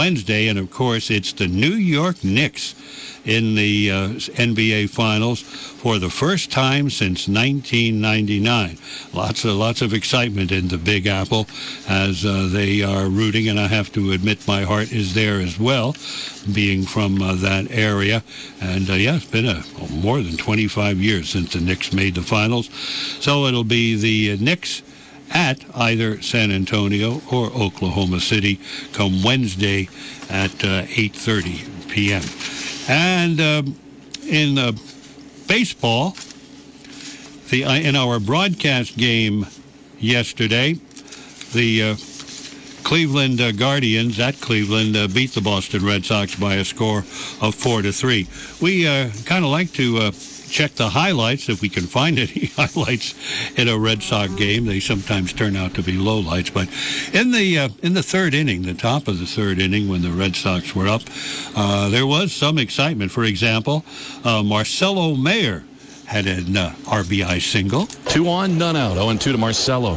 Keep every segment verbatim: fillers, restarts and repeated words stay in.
Wednesday, and of course it's the New York Knicks in the uh, N B A Finals for the first time since nineteen ninety-nine. Lots of lots of excitement in the Big Apple as uh, they are rooting, and I have to admit my heart is there as well, being from uh, that area. And uh, yeah, it's been a, more than twenty-five years since the Knicks made the Finals, so it'll be the uh, Knicks at either San Antonio or Oklahoma City come Wednesday at uh, eight thirty p.m. And um, in uh, baseball, the uh, in our broadcast game yesterday, the uh, Cleveland uh, Guardians at Cleveland uh, beat the Boston Red Sox by a score of four to three. We uh, kind of like to uh, check the highlights if we can find any highlights in a Red Sox game. They sometimes turn out to be lowlights, but in the uh, in the third inning, the top of the third inning, when the Red Sox were up, uh, there was some excitement. For example, uh, Marcelo Mayer had an uh, R B I single. Two on, none out. oh and two to Marcelo.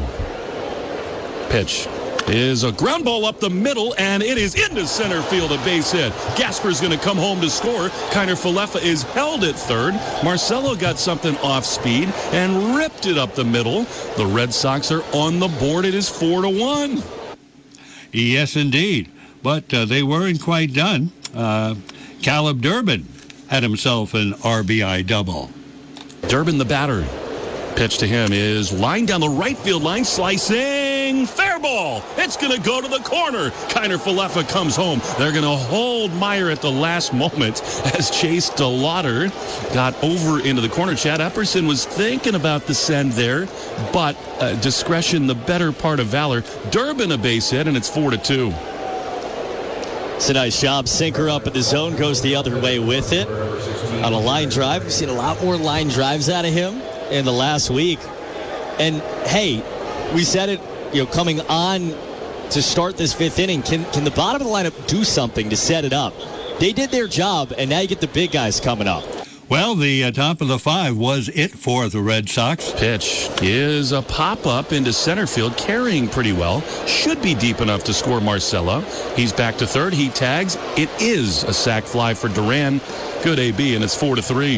Pitch is a ground ball up the middle, and it is into center field, a base hit. Gasper's going to come home to score. Kiner Falefa is held at third. Marcelo got something off speed and ripped it up the middle. The Red Sox are on the board. It is four to one. Yes, indeed. But uh, they weren't quite done. Uh, Caleb Durbin had himself an R B I double. Durbin, the batter. Pitch to him is lined down the right field line, slicing, fair ball. It's going to go to the corner. Kiner Falefa comes home. They're going to hold Meyer at the last moment as Chase DeLauder got over into the corner. Chad Epperson was thinking about the send there, but uh, discretion, the better part of valor. Durbin a base hit, and it's four to two. It's a nice job. Sinker up at the zone, goes the other way with it. On a line drive, we've seen a lot more line drives out of him in the last week. And hey, we said it, you know, coming on to start this fifth inning, can can the bottom of the lineup do something to set it up? They did their job, and now you get the big guys coming up. Well, the uh, top of the five was it for the Red Sox. Pitch is a pop-up into center field, carrying pretty well. Should be deep enough to score Marcelo. He's back to third. He tags. It is a sac fly for Duran. Good A B, and it's four to three.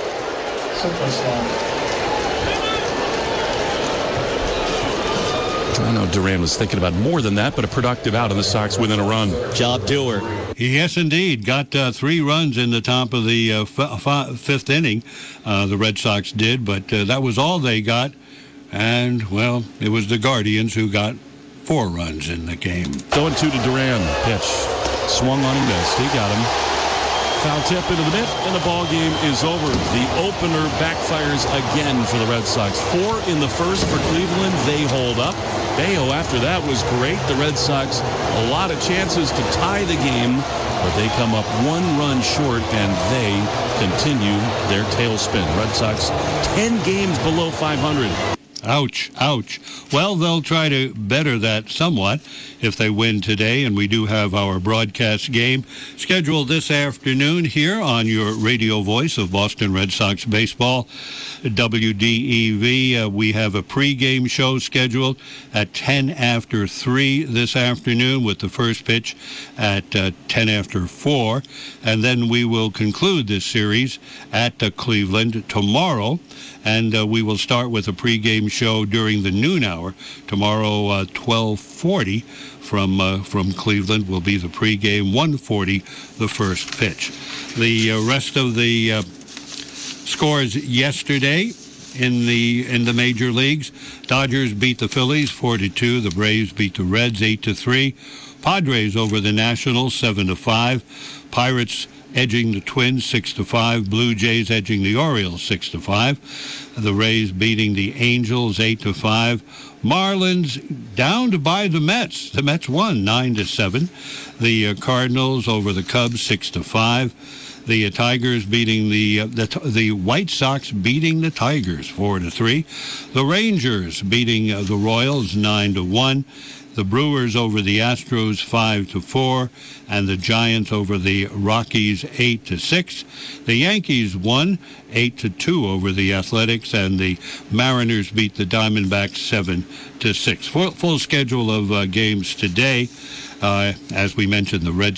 I know Duran was thinking about more than that, but a productive out, and the Sox within a run. Job doer. Yes, indeed. Got uh, three runs in the top of the uh, f- f- fifth inning. Uh, the Red Sox did, but uh, that was all they got. And, well, it was the Guardians who got four runs in the game. oh and two to Duran. Pitch. Swung on and missed. He got him. Foul tip into the mitt, and the ball game is over. The opener backfires again for the Red Sox. Four in the first for Cleveland. They hold up. Bayo after that was great. The Red Sox, a lot of chances to tie the game, but they come up one run short, and they continue their tailspin. Red Sox ten games below five hundred. Ouch, ouch. Well, they'll try to better that somewhat if they win today, and we do have our broadcast game scheduled this afternoon here on your radio voice of Boston Red Sox baseball, W D E V. Uh, we have a pregame show scheduled at ten after three this afternoon with the first pitch at uh, ten after four, and then we will conclude this series at uh, Cleveland tomorrow. And uh, we will start with a pregame show during the noon hour. Tomorrow, uh, twelve forty from uh, from Cleveland will be the pregame, one forty the first pitch. The uh, rest of the uh, scores yesterday in the in the major leagues. Dodgers beat the Phillies four to two. The Braves beat the Reds eight to three. Padres over the Nationals seven to five. Pirates edging the Twins six to five. Blue Jays edging the Orioles six to five. The Rays beating the Angels eight to five. Marlins down to by the Mets. The Mets won nine to seven. The uh, Cardinals over the Cubs six to five. The uh, Tigers beating the, uh, the the White Sox beating the Tigers four to three. The Rangers beating uh, the Royals nine to one. The Brewers over the Astros five to four, and the Giants over the Rockies eight to six. The Yankees won eight to two over the Athletics, and the Mariners beat the Diamondbacks seven to six. Full, full schedule of uh, games today Uh, as we mentioned, the Red